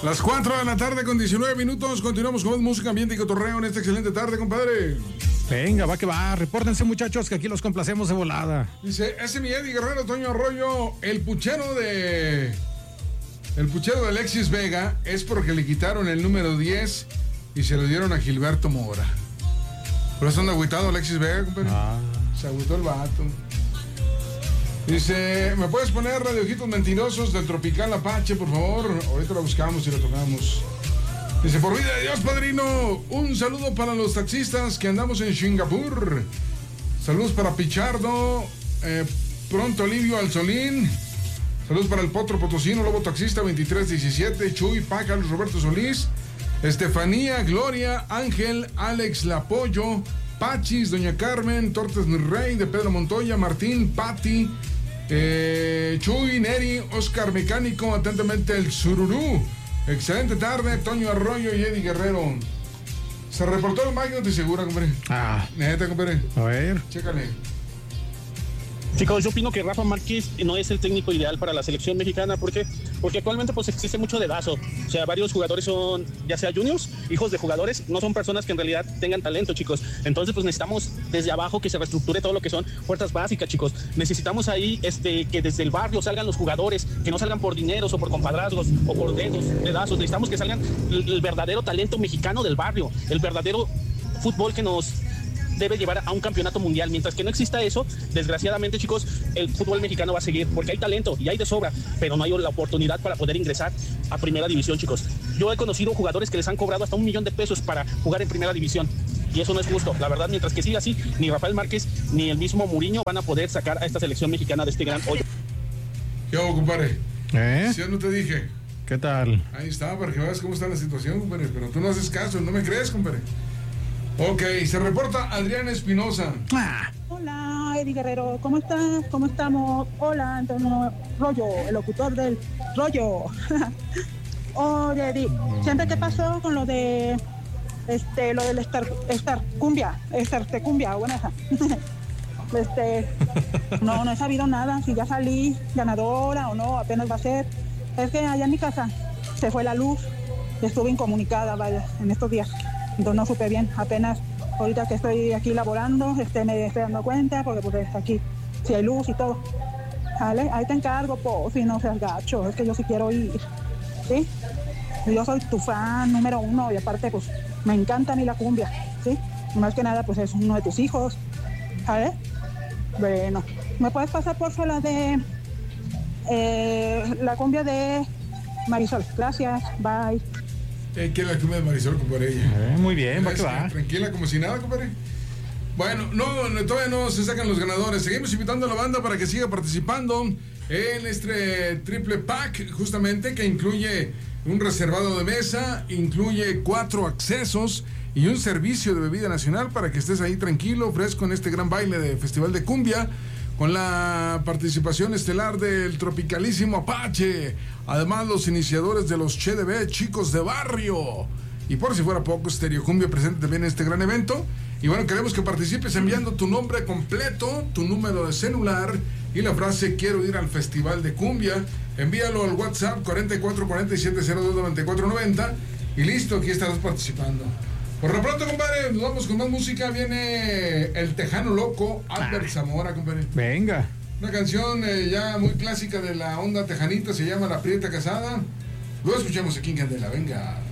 Las 4 de la tarde con 19 minutos. Continuamos con música, ambiente y cotorreo en esta excelente tarde, compadre. Venga, va que va. Repórtense, muchachos, que aquí los complacemos de volada. Dice, ese mi Eddie Guerrero, Toño Arroyo, el puchero de Alexis Vega es porque le quitaron el número 10 y se lo dieron a Gilberto Mora. Por eso anda agüitado Alexis Vega, compadre. Se agüitó el vato. Dice, ¿me puedes poner Radio Ojitos Mentirosos del Tropical Apache, por favor? Ahorita la buscamos y la tocamos. Dice, por vida de Dios, padrino, un saludo para los taxistas que andamos en Singapur. Saludos para Pichardo, pronto Livio Alzolín. Saludos para el Potro Potosino, Lobo Taxista 2317, Chuy, Pájaros, Roberto Solís, Estefanía, Gloria, Ángel, Alex Lapollo, Pachis, Doña Carmen, Tortas Mi Rey, de Pedro Montoya, Martín, Pati, Chuy, Neri, Oscar Mecánico, atentamente el Sururú. Excelente tarde, Toño Arroyo y Eddie Guerrero. Se reportó el Mike, no te segura, compadre. Neta, compadre. A ver. Chécale. Chicos, yo opino que Rafa Márquez no es el técnico ideal para la selección mexicana. ¿Por qué? Porque actualmente pues existe mucho dedazo. O sea, varios jugadores son, ya sea juniors, hijos de jugadores, no son personas que en realidad tengan talento, chicos. Entonces pues necesitamos desde abajo que se reestructure todo lo que son fuerzas básicas, chicos. Necesitamos ahí que desde el barrio salgan los jugadores, que no salgan por dineros o por compadrazgos o por dedazos. Necesitamos que salgan el verdadero talento mexicano del barrio, el verdadero fútbol que nos debe llevar a un campeonato mundial. Mientras que no exista eso, desgraciadamente, chicos, el fútbol mexicano va a seguir, porque hay talento y hay de sobra, pero no hay la oportunidad para poder ingresar a primera división, chicos. Yo he conocido jugadores que les han cobrado hasta $1 millón para jugar en primera división, y eso no es justo. La verdad, mientras que siga así, ni Rafael Márquez ni el mismo Mourinho van a poder sacar a esta selección mexicana de este gran hoyo. ¿Qué hago, compadre? Si yo no te dije. ¿Qué tal? Ahí está, para que veas cómo está la situación, compadre. Pero tú no haces caso, no me crees, compadre. Ok, se reporta Adrián Espinosa. Hola, Eddie Guerrero, ¿cómo estás? ¿Cómo estamos? Hola, Antonio Rollo, el locutor del Rollo. Oye, Eddie, ¿siempre qué pasó con lo de lo del Cumbia, bueno, esa? No he sabido nada, si ya salí ganadora o no, apenas va a ser. Es que allá en mi casa se fue la luz, estuve incomunicada, vaya, en estos días. Entonces no supe bien, apenas ahorita que estoy aquí laborando, me estoy dando cuenta, porque pues aquí sí hay luz y todo. ¿Vale? Ahí te encargo, si no seas gacho, es que yo sí quiero ir, ¿sí? Yo soy tu fan número 1 y aparte pues me encanta a mí la cumbia, ¿sí? Más que nada pues es uno de tus hijos, ¿vale? Bueno, ¿me puedes pasar por la de la cumbia de Marisol? Gracias, bye. ¿Quién la cumbia de Marisol, compadre? Muy bien, va que va. Tranquila, como si nada, compadre. Bueno, todavía no se sacan los ganadores. Seguimos invitando a la banda para que siga participando en este triple pack, justamente, que incluye un reservado de mesa, incluye 4 accesos y un servicio de bebida nacional para que estés ahí tranquilo, fresco en este gran baile de Festival de Cumbia, con la participación estelar del tropicalísimo Apache, además los iniciadores de los CHDB, Chicos de Barrio, y por si fuera poco, Stereo Cumbia presente también en este gran evento. Y bueno, queremos que participes enviando tu nombre completo, tu número de celular y la frase quiero ir al Festival de Cumbia. Envíalo al WhatsApp 4447029490 y listo, aquí estarás participando. Por lo pronto, compadre, nos vamos con más música. Viene el Tejano Loco, Albert Zamora, compadre. Venga. Una canción ya muy clásica de la onda tejanita, se llama La Prieta Casada. Lo escuchamos aquí en Candela, venga.